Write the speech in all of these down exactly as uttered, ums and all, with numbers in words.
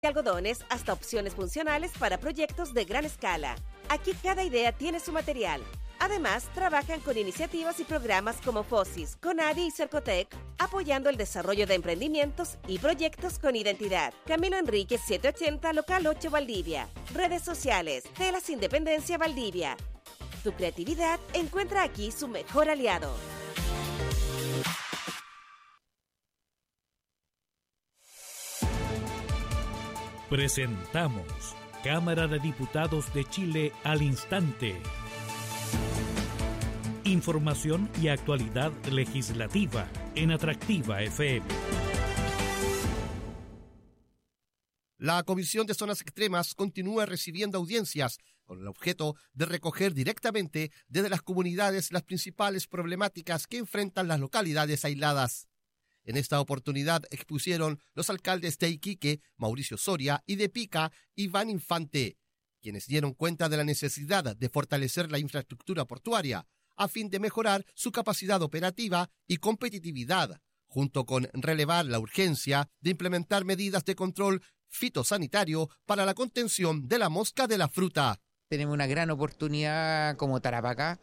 algodones hasta opciones funcionales para proyectos de gran escala. Aquí cada idea tiene su material. Además, trabajan con iniciativas y programas como FOSIS, CONADI y Cercotec, apoyando el desarrollo de emprendimientos y proyectos con identidad. Camilo Enríquez setecientos ochenta, local ocho, Valdivia. Redes sociales, Telas Independencia Valdivia. Tu creatividad encuentra aquí su mejor aliado. Presentamos Cámara de Diputados de Chile al instante. Información y actualidad legislativa en Atractiva F M. La Comisión de Zonas Extremas continúa recibiendo audiencias con el objeto de recoger directamente desde las comunidades las principales problemáticas que enfrentan las localidades aisladas. En esta oportunidad expusieron los alcaldes de Iquique, Mauricio Soria, y de Pica, Iván Infante, quienes dieron cuenta de la necesidad de fortalecer la infraestructura portuaria a fin de mejorar su capacidad operativa y competitividad, junto con relevar la urgencia de implementar medidas de control fitosanitario para la contención de la mosca de la fruta. Tenemos una gran oportunidad como Tarapacá.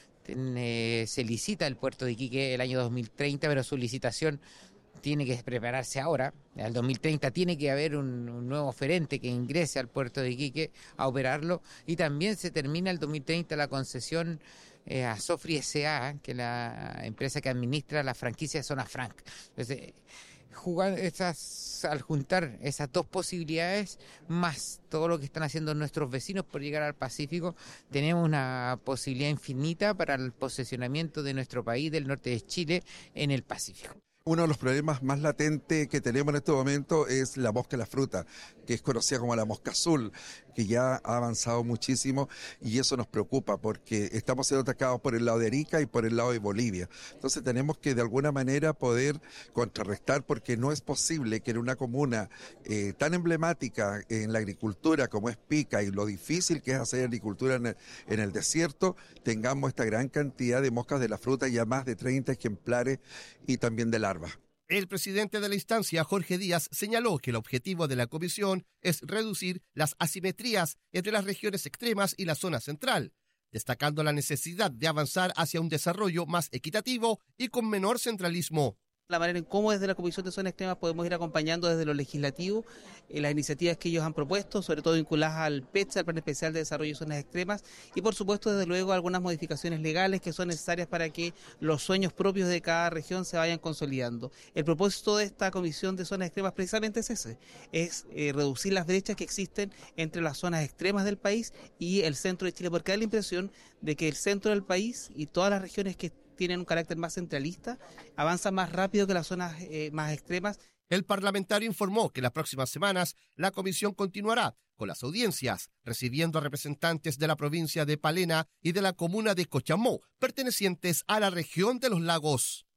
Eh, se licita el puerto de Iquique el año dos mil treinta, pero su licitación tiene que prepararse ahora. Al dos mil treinta tiene que haber un, un nuevo oferente que ingrese al puerto de Iquique a operarlo, y también se termina el dos mil treinta la concesión eh, a Sofri S A, que es la empresa que administra la franquicia de Zona Franc. Entonces, jugar esas, al juntar esas dos posibilidades, más todo lo que están haciendo nuestros vecinos por llegar al Pacífico, tenemos una posibilidad infinita para el posicionamiento de nuestro país, del norte de Chile, en el Pacífico. Uno de los problemas más latentes que tenemos en este momento es la mosca de la fruta, que es conocida como la mosca azul, que ya ha avanzado muchísimo, y eso nos preocupa porque estamos siendo atacados por el lado de Arica y por el lado de Bolivia. Entonces tenemos que de alguna manera poder contrarrestar, porque no es posible que en una comuna eh, tan emblemática en la agricultura como es Pica, y lo difícil que es hacer agricultura en el, en el desierto, tengamos esta gran cantidad de moscas de la fruta, ya más de treinta ejemplares, y también de larvas. El presidente de la instancia, Jorge Díaz, señaló que el objetivo de la comisión es reducir las asimetrías entre las regiones extremas y la zona central, destacando la necesidad de avanzar hacia un desarrollo más equitativo y con menor centralismo. La manera en cómo desde la Comisión de Zonas Extremas podemos ir acompañando desde lo legislativo eh, las iniciativas que ellos han propuesto, sobre todo vinculadas al P E T S, al Plan Especial de Desarrollo de Zonas Extremas, y por supuesto desde luego algunas modificaciones legales que son necesarias para que los sueños propios de cada región se vayan consolidando. El propósito de esta Comisión de Zonas Extremas precisamente es ese, es eh, reducir las brechas que existen entre las zonas extremas del país y el centro de Chile, porque da la impresión de que el centro del país y todas las regiones que tienen un carácter más centralista avanzan más rápido que las zonas eh, más extremas. El parlamentario informó que las próximas semanas la comisión continuará con las audiencias, recibiendo a representantes de la provincia de Palena y de la comuna de Cochamó, pertenecientes a la región de los lagos.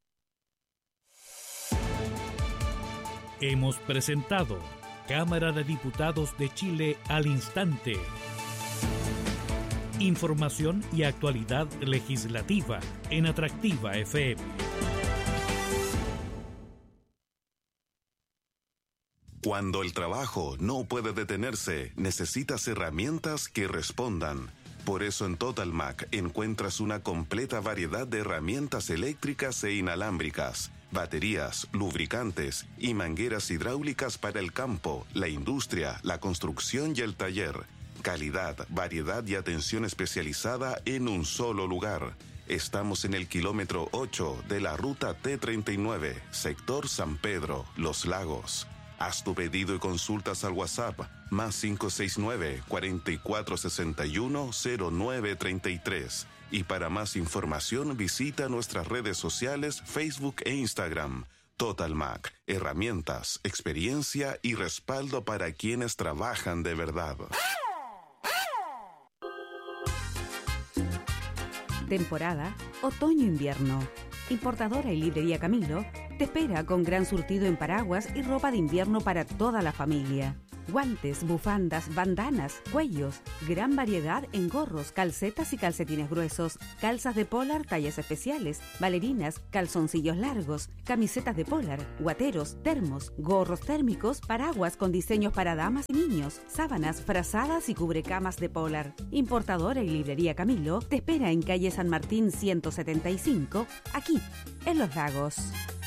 Hemos presentado Cámara de Diputados de Chile al instante. Información y actualidad legislativa en Atractiva F M. Cuando el trabajo no puede detenerse, necesitas herramientas que respondan. Por eso en Totalmac encuentras una completa variedad de herramientas eléctricas e inalámbricas, baterías, lubricantes y mangueras hidráulicas para el campo, la industria, la construcción y el taller. Calidad, variedad y atención especializada en un solo lugar. Estamos en el kilómetro ocho de la ruta T treinta y nueve, sector San Pedro, Los Lagos. Haz tu pedido y consultas al WhatsApp más cinco seis nueve, cuatro cuatro seis uno, cero nueve tres tres. Y para más información visita nuestras redes sociales Facebook e Instagram. Totalmac, herramientas, experiencia y respaldo para quienes trabajan de verdad. Temporada otoño-invierno. Importadora y librería Camilo te espera con gran surtido en paraguas y ropa de invierno para toda la familia. guantes, bufandas, bandanas, cuellos, gran variedad en gorros, calcetas y calcetines gruesos, calzas de polar tallas especiales, bailarinas, calzoncillos largos, camisetas de polar, guateros, termos, gorros térmicos, paraguas con diseños para damas y niños, sábanas, frazadas y cubrecamas de polar. Importadora y librería Camilo te espera en calle San Martín ciento setenta y cinco, aquí, en Los Lagos.